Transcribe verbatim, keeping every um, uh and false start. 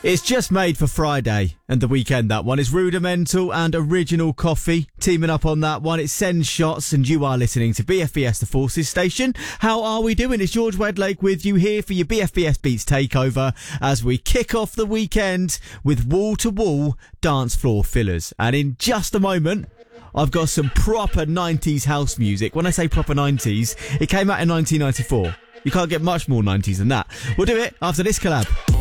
It's just made for Friday and the weekend, that one. Is Rudimental and Original Coffee teaming up on that one. It sends shots and you are listening to B F B S The Forces Station. How are we doing? It's George Wedlake with you here for your B F B S Beats takeover as we kick off the weekend with wall-to-wall dance floor fillers. And in just a moment, I've got some proper nineties house music. When I say proper nineties, it came out in nineteen ninety-four. You can't get much more nineties than that. We'll do it after this collab.